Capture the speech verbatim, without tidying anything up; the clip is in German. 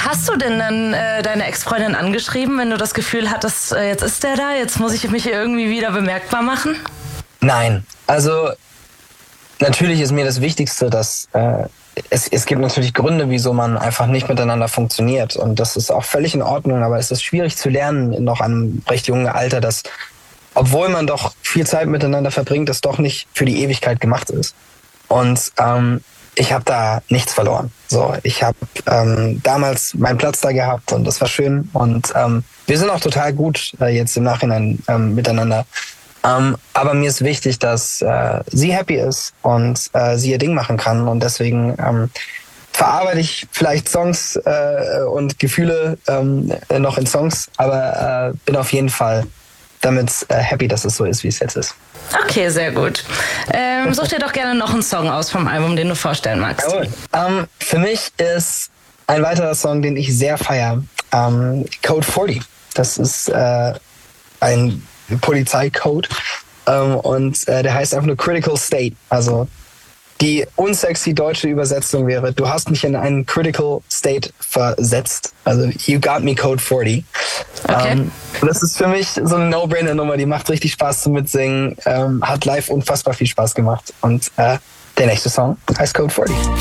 Hast du denn dann äh, deine Ex-Freundin angeschrieben, wenn du das Gefühl hattest, äh, jetzt ist der da, jetzt muss ich mich irgendwie wieder bemerkbar machen? Nein, also natürlich ist mir das Wichtigste, dass äh, es, es gibt natürlich Gründe, wieso man einfach nicht miteinander funktioniert. Und das ist auch völlig in Ordnung, aber es ist schwierig zu lernen in noch einem recht jungen Alter, dass, obwohl man doch viel Zeit miteinander verbringt, das doch nicht für die Ewigkeit gemacht ist. Und ähm, ich habe da nichts verloren. So, ich habe ähm, damals meinen Platz da gehabt und das war schön. Und ähm, wir sind auch total gut äh, jetzt im Nachhinein ähm, miteinander. Ähm, aber mir ist wichtig, dass äh, sie happy ist und äh, sie ihr Ding machen kann. Und deswegen ähm, verarbeite ich vielleicht Songs äh, und Gefühle ähm, noch in Songs, aber äh, bin auf jeden Fall damit äh, happy, dass es so ist, wie es jetzt ist. Okay, sehr gut. Ähm, such dir doch gerne noch einen Song aus vom Album, den du vorstellen magst. Jawohl. Ähm, für mich ist ein weiterer Song, den ich sehr feiere, ähm, Code vierzig. Das ist äh, ein Polizeicode ähm, und äh, der heißt einfach nur Critical State. Also die unsexy deutsche Übersetzung wäre, du hast mich in einen Critical State versetzt. Also you got me Code vierzig. Okay. Ähm, das ist für mich so eine No-Brainer-Nummer, die macht richtig Spaß zum Mitsingen, ähm, hat live unfassbar viel Spaß gemacht und äh, der nächste Song heißt Code vierzig.